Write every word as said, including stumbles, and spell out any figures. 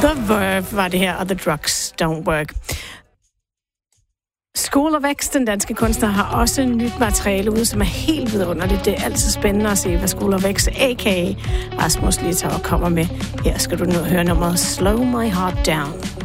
The Verve var det her, og The Drugs Don't Work. School of X, den danske kunstner, har også nyt materiale ude, som er helt vidunderligt. Det er altid spændende at se, hvad School of X, a k a. Rasmus Litauer, kommer med. Her skal du nu høre nummeret Slow My Heart Down.